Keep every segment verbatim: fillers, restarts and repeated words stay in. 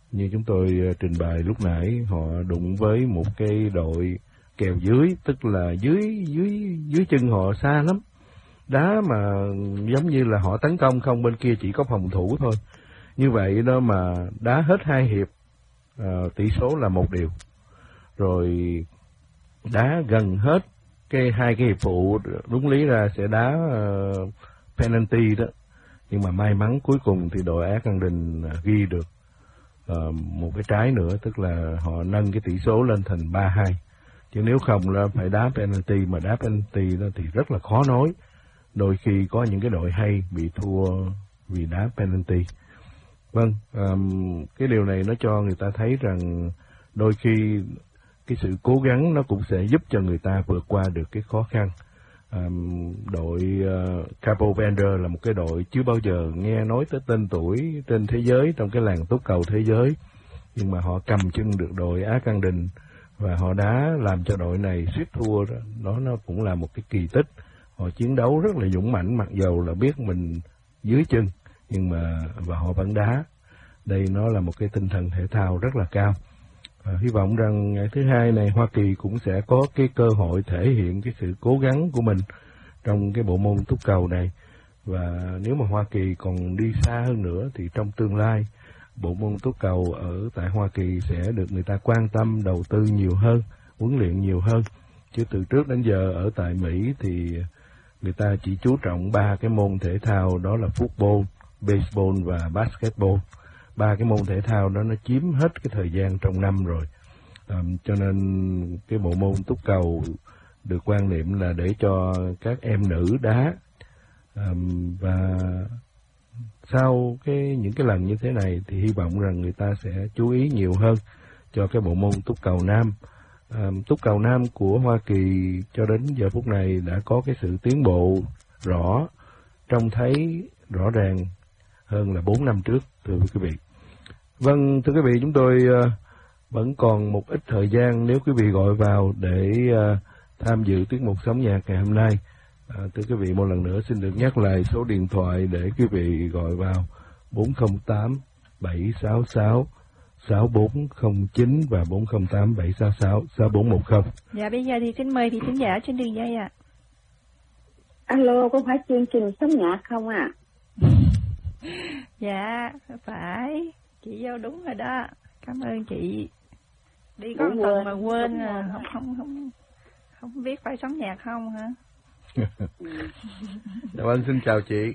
như chúng tôi trình bày lúc nãy, họ đụng với một cái đội kèo dưới, tức là dưới dưới dưới chân họ xa lắm, đá mà giống như là họ tấn công không, bên kia chỉ có phòng thủ thôi. Như vậy đó mà đá hết hai hiệp, uh, tỷ số là một điều, rồi đá gần hết cái hai cái hiệp phụ, đúng lý ra sẽ đá uh, penalty đó, nhưng mà may mắn cuối cùng thì đội Argentina ghi được uh, một cái trái nữa, tức là họ nâng cái tỷ số lên thành ba hai. Chứ nếu không là phải đá penalty, mà đá penalty đó thì rất là khó nói. Đôi khi có những cái đội hay bị thua vì đá penalty. Vâng, um, cái điều này nó cho người ta thấy rằng đôi khi cái sự cố gắng nó cũng sẽ giúp cho người ta vượt qua được cái khó khăn. Um, đội uh, Capo Verde là một cái đội chưa bao giờ nghe nói tới tên tuổi trên thế giới, trong cái làng túc cầu thế giới, nhưng mà họ cầm chân được đội Argentina và họ đã làm cho đội này suýt thua đó. Đó nó cũng là một cái kỳ tích. Họ chiến đấu rất là dũng mãnh, mặc dầu là biết mình dưới chân, nhưng mà và họ vẫn đá. Đây nó là một cái tinh thần thể thao rất là cao. À, hy vọng rằng ngày thứ hai này Hoa Kỳ cũng sẽ có cái cơ hội thể hiện cái sự cố gắng của mình trong cái bộ môn túc cầu này. Và nếu mà Hoa Kỳ còn đi xa hơn nữa thì trong tương lai, bộ môn túc cầu ở tại Hoa Kỳ sẽ được người ta quan tâm, đầu tư nhiều hơn, huấn luyện nhiều hơn. Chứ từ trước đến giờ ở tại Mỹ thì người ta chỉ chú trọng ba cái môn thể thao, đó là football, baseball và basketball. Ba cái môn thể thao đó nó chiếm hết cái thời gian trong năm rồi. À, cho nên cái bộ môn túc cầu được quan niệm là để cho các em nữ đá. À, và sau cái những cái lần như thế này thì hy vọng rằng người ta sẽ chú ý nhiều hơn cho cái bộ môn túc cầu nam. À, túc cầu nam của Hoa Kỳ cho đến giờ phút này đã có cái sự tiến bộ rõ, trông thấy rõ ràng hơn là bốn năm trước, thưa quý vị. Vâng, thưa quý vị, chúng tôi uh, vẫn còn một ít thời gian nếu quý vị gọi vào để uh, tham dự tiết mục Sống Nhạc ngày hôm nay. À, thưa quý vị, một lần nữa xin được nhắc lại số điện thoại để quý vị gọi vào bốn không tám bảy sáu sáu sáu bốn không chín và bốn không tám bảy sáu sáu sáu bốn một không. Dạ, bây giờ thì xin mời thị thính giả trên đường dây ạ. À. Alo, có phải chương trình Sống Nhạc không ạ? À? Dạ, phải. Chị vô đúng rồi đó. Cảm ơn chị. Đi có một tuần mà quên à. Không, không, không, không biết phải sống nhạc không hả? Dạ vâng, xin chào chị.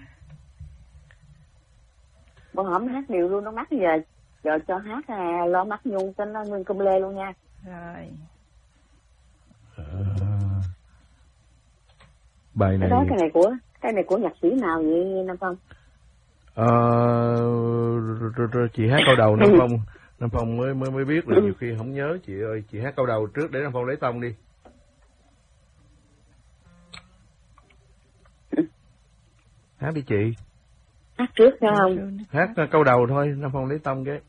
Bọn hổng hát điều luôn, nó mắc giờ giờ cho hát à, lo mắc nhung cho nó nguyên công lê luôn nha. Rồi. À, bài này. Cái đó cái này của cái này của nhạc sĩ nào vậy Nam Phong? À, chị hát câu đầu Nam Phong, Nam Phong mới mới mới biết là nhiều khi không nhớ chị ơi, chị hát câu đầu trước để Nam Phong lấy tông đi. Hát đi chị. Hát trước phải không? Hát câu đầu thôi, Nam Phong lấy tông cái.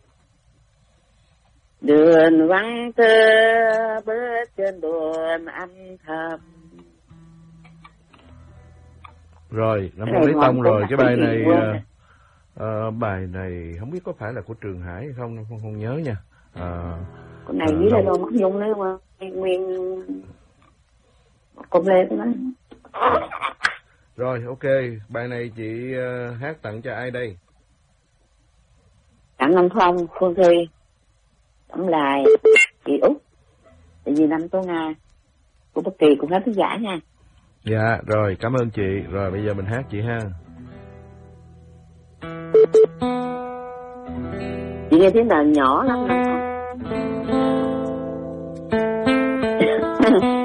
Đường vắng tơ bước trên đường âm thầm. Rồi, Nam Phong lấy tông rồi. Cái bài này uh, uh, bài này không biết có phải là của Trường Hải hay không, Nam Phong không nhớ nha. Uh, Con này với uh, là đồ mắt nhung đấy mà nguyên công lê của nó. Rồi, ok, bài này chị uh, hát tặng cho ai đây? Tặng Nam Phong, Phương Thi, Tấm Lại, chị Út, tại vì năm Tô Nga, của Bất Kỳ cũng khán thính giả nha. Dạ, rồi, cảm ơn chị. Rồi, bây giờ mình hát chị ha. Chị nghe tiếng đàn nhỏ lắm Nam Phong.